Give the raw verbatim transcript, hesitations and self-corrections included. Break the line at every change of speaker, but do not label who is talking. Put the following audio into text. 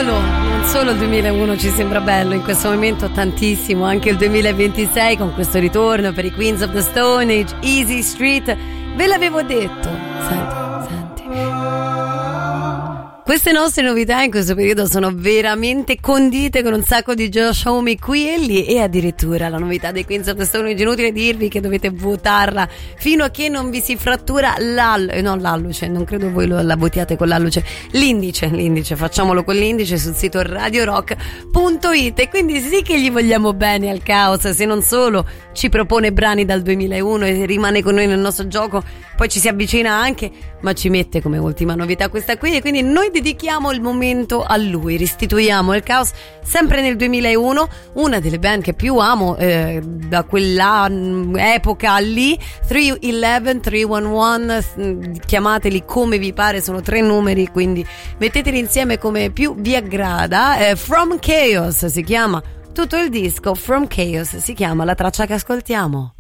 solo, non solo il duemilauno ci sembra bello, in questo momento tantissimo, anche il duemilaventisei con questo ritorno per i Queens of the Stone Age, Easy Street, ve l'avevo detto. Senti, senti. Queste nostre novità in questo periodo sono veramente condite con un sacco di Josh Homme qui e lì, e addirittura la novità dei Queens of the Stone Age, inutile dirvi che dovete votarla fino a che non vi si frattura l'alluce, no l'alluce, non credo voi lo, la votiate con l'alluce, l'indice, l'indice, facciamolo con l'indice sul sito radio rock punto it. E quindi sì che gli vogliamo bene al Caos, se non solo ci propone brani dal duemilauno e rimane con noi nel nostro gioco, poi ci si avvicina anche, ma ci mette come ultima novità questa qui, e quindi noi dedichiamo il momento a lui, restituiamo il Caos sempre nel duemilauno, una delle band che più amo eh, da quella epoca lì, tre undici, tre undici, chiamateli come vi pare, sono tre numeri, quindi metteteli insieme come più vi aggrada. eh, From Chaos si chiama tutto il disco, From Chaos si chiama la traccia che ascoltiamo.